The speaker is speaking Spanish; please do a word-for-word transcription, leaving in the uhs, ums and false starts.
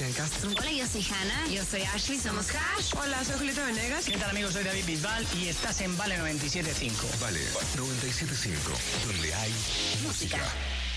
Sebastián Castro. Hola, yo soy Hannah. Yo soy Ashley, somos Crash. Hola, soy Julieta Venegas. ¿Qué tal, amigos? Soy David Bisbal y estás en Vale noventa y siete punto cinco. Vale noventa y siete punto cinco, donde hay música. música.